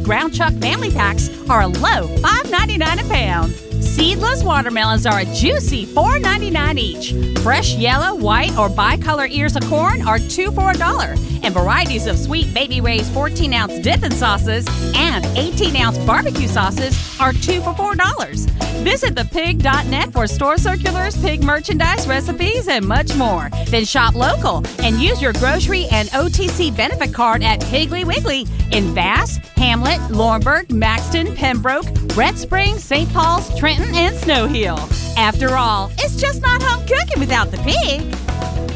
ground chuck family packs are a low $5.99 a pound. Seedless watermelons are a juicy $4.99 each. Fresh yellow, white, or bicolor ears of corn are 2 for $1. And varieties of Sweet Baby Ray's 14-ounce dipping sauces and 18-ounce barbecue sauces are 2 for $4. Visit thepig.net for store circulars, pig merchandise, recipes, and much more. Then shop local and use your grocery and OTC benefit card at Piggly Wiggly in Bass, Hamlet, Laurinburg, Maxton, Pembroke, Red Springs, St. Paul's, Trenton, and Snow Hill. After all, it's just not home cooking without the pig.